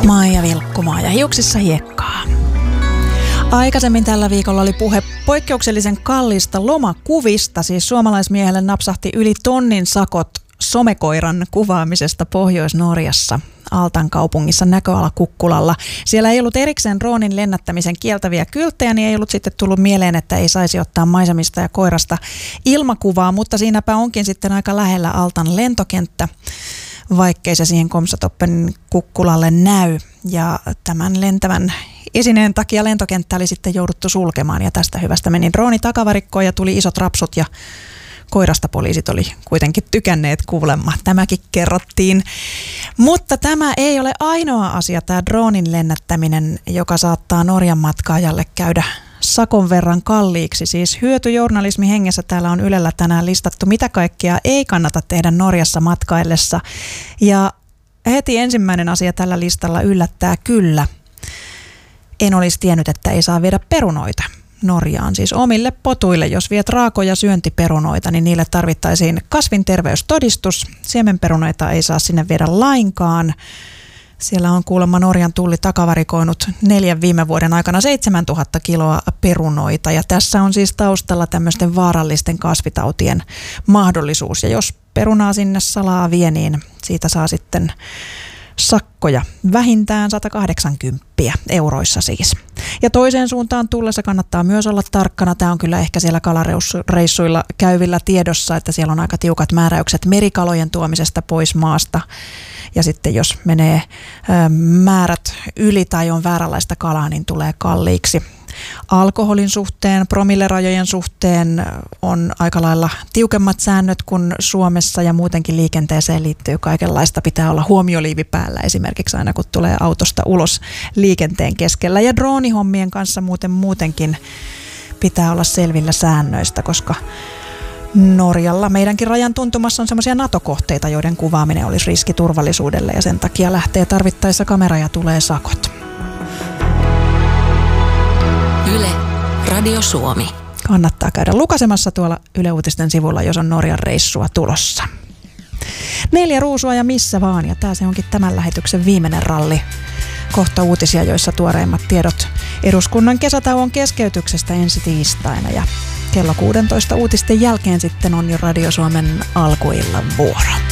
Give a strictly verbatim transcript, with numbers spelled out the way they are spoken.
Maija Vilkkumaa ja hiuksissa hiekkaa. Aikaisemmin tällä viikolla oli puhe poikkeuksellisen kallista lomakuvista, siis suomalaismiehelle napsahti yli tonnin sakot somekoiran kuvaamisesta Pohjois-Norjassa Altan kaupungissa näköalakukkulalla. Siellä ei ollut erikseen droonin lennättämisen kieltäviä kylttejä, niin ei ollut sitten tullut mieleen, että ei saisi ottaa maisemista ja koirasta ilmakuvaa, mutta siinäpä onkin sitten aika lähellä Altan lentokenttä, vaikkei se siihen Komsatoppen kukkulalle näy. Ja tämän lentävän esineen takia lentokenttä oli sitten jouduttu sulkemaan ja tästä hyvästä meni drooni takavarikkoon ja tuli isot rapsut ja koirasta poliisit oli kuitenkin tykänneet kuulemma. Tämäkin kerrottiin. Mutta tämä ei ole ainoa asia, tämä droonin lennättäminen, joka saattaa Norjan matkaajalle käydä sakon verran kalliiksi. Siis hyötyjournalismi hengessä täällä on Ylellä tänään listattu, mitä kaikkea ei kannata tehdä Norjassa matkaillessa. Ja heti ensimmäinen asia tällä listalla yllättää kyllä. En olisi tiennyt, että ei saa viedä perunoita Norjaan, siis omille potuille. Jos viet raakoja syöntiperunoita, niin niille tarvittaisiin kasvinterveystodistus. Siemenperunoita ei saa sinne viedä lainkaan. Siellä on kuulemma Norjan tulli takavarikoinut neljän viime vuoden aikana seitsemäntuhatta kiloa perunoita. Ja tässä on siis taustalla tämmöisten vaarallisten kasvitautien mahdollisuus. Ja jos perunaa sinne salaa vie, niin siitä saa sitten sakkoja, vähintään sata kahdeksankymmentä euroissa siis. Ja toiseen suuntaan tullessa kannattaa myös olla tarkkana. Tämä on kyllä ehkä siellä kalareissuilla käyvillä tiedossa, että siellä on aika tiukat määräykset merikalojen tuomisesta pois maasta. Ja sitten jos menee ö, määrät yli tai on vääränlaista kalaa, niin tulee kalliiksi. Alkoholin suhteen, promillerajojen suhteen on aika lailla tiukemmat säännöt kuin Suomessa ja muutenkin liikenteeseen liittyy kaikenlaista. Pitää olla huomioliivi päällä esimerkiksi aina kun tulee autosta ulos liikenteen keskellä. Ja droonihommien kanssa muuten muutenkin pitää olla selvillä säännöistä, koska Norjalla meidänkin rajan tuntumassa on semmoisia NATO-kohteita, joiden kuvaaminen olisi riski turvallisuudelle ja sen takia lähtee tarvittaessa kamera ja tulee sakot. Yle, Radio Suomi. Kannattaa käydä lukasemassa tuolla Yle Uutisten sivulla, jos on Norjan reissua tulossa. Neljä ruusua ja missä vaan, ja tämä se onkin tämän lähetyksen viimeinen ralli. Kohta uutisia, joissa tuoreimmat tiedot eduskunnan kesätauon keskeytyksestä ensi tiistaina. Ja kello kuusitoista uutisten jälkeen sitten on jo Radio Suomen alkuillan vuoro.